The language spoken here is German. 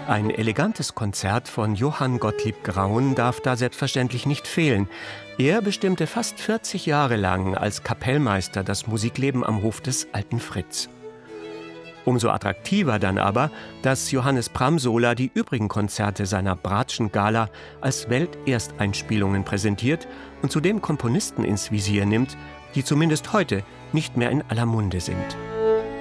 Ein elegantes Konzert von Johann Gottlieb Graun darf da selbstverständlich nicht fehlen. Er bestimmte fast 40 Jahre lang als Kapellmeister das Musikleben am Hof des alten Fritz. Umso attraktiver dann aber, dass Johannes Pramsola die übrigen Konzerte seiner Bratschen Gala als Weltersteinspielungen präsentiert und zudem Komponisten ins Visier nimmt, die zumindest heute nicht mehr in aller Munde sind.